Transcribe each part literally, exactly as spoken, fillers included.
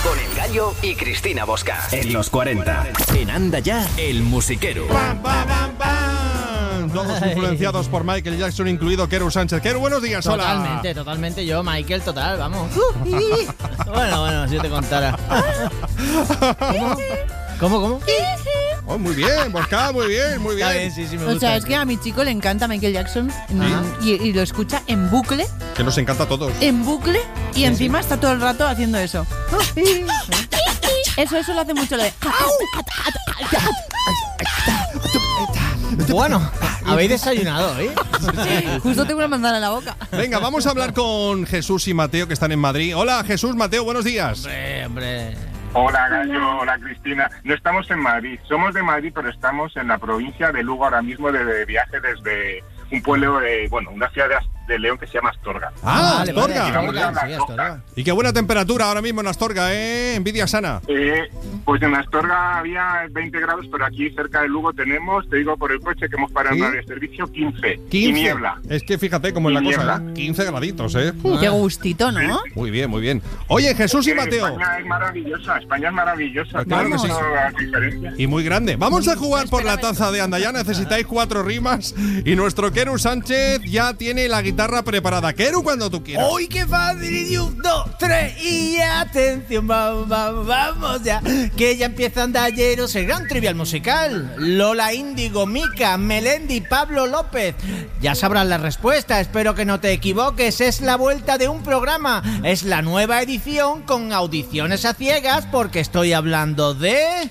Con El Gallo y Cristina Bosca. En los cuarenta. En Anda Ya, el musiquero. ¡Pam, pam, pam, pam! Todos influenciados por Michael Jackson, incluido Keru Sánchez. Keru, buenos días, hola. Totalmente, totalmente. Yo, Michael, total, vamos. Bueno, bueno, si yo te contara. ¿Cómo? ¿Cómo, cómo? Oh, muy bien, Bosca, muy bien, muy bien. Está bien, sí, sí, me gusta. O sea, es que a mi chico le encanta Michael Jackson y, y lo escucha en bucle, Que nos encanta a todos. en bucle y encima está todo el rato haciendo eso. Eso, eso lo hace mucho. Lo de... Bueno, habéis desayunado, ¿eh? Justo tengo una manzana en la boca. Venga, vamos a hablar con Jesús y Mateo, que están en Madrid. Hola, Jesús, Mateo, buenos días. Hombre, hombre. Hola Gallo, hola Cristina. No estamos en Madrid, somos de Madrid, pero estamos en la provincia de Lugo ahora mismo de, de viaje desde un pueblo, de, bueno, una ciudad de, de León que se llama Astorga. Ah, Vale, Astorga. vale, Vamos a Astorga, sí, Astorga. Y qué buena temperatura ahora mismo en Astorga, ¿eh? Envidia sana. Eh, pues en Astorga había veinte grados, pero aquí cerca de Lugo tenemos, te digo por el coche que hemos parado ¿Sí? en de servicio, quince. quince. Y niebla. Es que fíjate cómo es la Y cosa, niebla. ¿eh? quince graditos, ¿eh? Qué gustito, ¿no? Muy bien, muy bien. Oye, Jesús y Eh, Mateo. España es maravillosa, España es maravillosa. Claro que Tenemos sí. todas las diferencias. Y muy grande. Vamos a jugar por la taza de Anda Ya. Necesitáis cuatro rimas. Y nuestro Keru Sánchez ya tiene la guitarra preparada. Keru, cuando tú quieras. ¡Uy, qué fácil! Y un, dos, tres y atención, vamos, vamos, vamos ya. Que ya empiezan Dalleros, el gran trivial musical. Lola Índigo, Mica, Melendi, Pablo López. Ya sabrás la respuesta, espero que no te equivoques. Es la vuelta de un programa. Es la nueva edición con audiciones a ciegas porque estoy hablando de...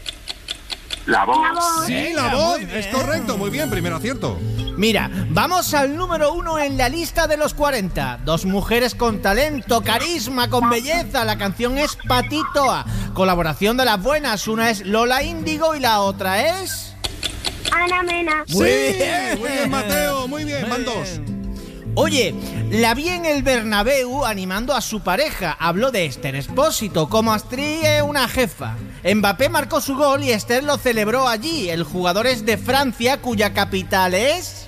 La voz. Sí, la Venga, voz. muy bien. Es correcto. Muy bien, primero acierto. Mira, vamos al número uno en la lista de los cuarenta. Dos mujeres con talento, carisma, con belleza. La canción es Patitoa. Colaboración de las buenas. Una es Lola Índigo y la otra es... Ana Mena. Muy Sí, bien. muy bien, Mateo. Muy bien, Muy van dos. bien. Oye, la vi en el Bernabéu animando a su pareja. Habló de Esther Expósito, como actriz es una jefa. Mbappé marcó su gol y Esther lo celebró allí. El jugador es de Francia, cuya capital es...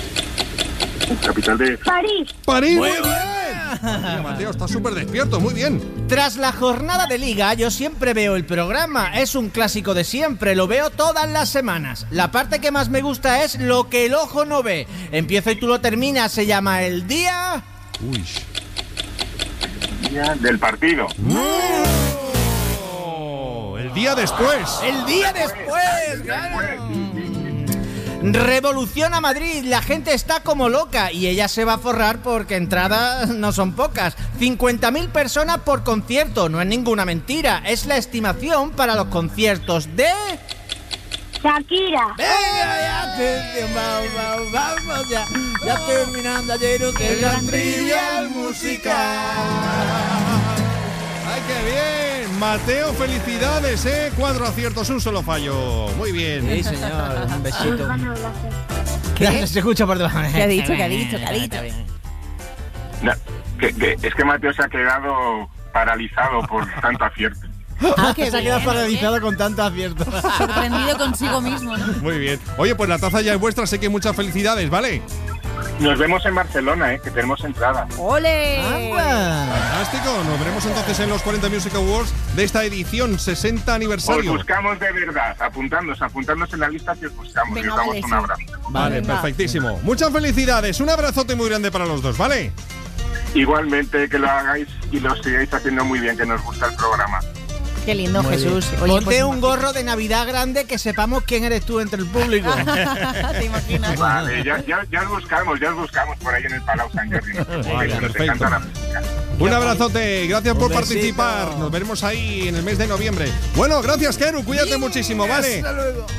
Capital de... París. París. Muy Muy bien. Oye, Mateo, está súper despierto. Muy bien. Tras la jornada de liga, yo siempre veo el programa. Es un clásico de siempre, lo veo todas las semanas. La parte que más me gusta es lo que el ojo no ve. Empiezo y tú lo terminas, se llama El Día... Uy. día del partido. Oh, el día después. El día después, claro. Revoluciona Madrid, la gente está como loca y ella se va a forrar porque entradas no son pocas. cincuenta mil personas por concierto, no es ninguna mentira, es la estimación para los conciertos de... Shakira. ¡Venga, ya! Atención, vamos, vamos, vamos ya. Ya terminando ayer el gran trivial musical. ¡Ay, qué bien! Mateo, felicidades, ¿eh? Cuatro aciertos, un solo fallo. Muy bien. Sí, señor, un besito. Bueno, gracias. ¿Qué? Se escucha por debajo. ¿Qué ha dicho? ¿Qué ha dicho? ¿Qué ha dicho? Está bien. No, que, que, es que Mateo se ha quedado paralizado por tanto acierto. Ah, qué Se ha bien, quedado paralizado con tanto acierto. sorprendido consigo mismo, ¿no? Muy bien. Oye, pues la taza ya es vuestra, sé que muchas felicidades, ¿vale? Nos vemos en Barcelona, eh, que tenemos entrada. ¡Ole! ¡Anda! Fantástico. Nos veremos entonces en los cuarenta Music Awards de esta edición sesenta Os aniversario. buscamos de verdad, apuntándonos, apuntándonos en la lista que os buscamos. Venga, y os damos vale, un sí. abrazo. Vale, Venga. perfectísimo. Muchas felicidades. Un abrazote muy grande para los dos, ¿vale? Igualmente, que lo hagáis y lo sigáis haciendo muy bien, que nos gusta el programa. Qué lindo, Muy Jesús. bien. Oye, Ponte pues, un gorro de Navidad grande que sepamos quién eres tú entre el público. ¿Te imaginas? Vale, ya, ya, ya os buscamos, ya os buscamos por ahí en el Palau Sant Jordi. No os preocupéis, nos perfecto. encanta la música. Un abrazote. Gracias por Un besito. participar. Nos veremos ahí en el mes de noviembre. Bueno, gracias, Keru. Cuídate muchísimo, ¿vale? Hasta luego.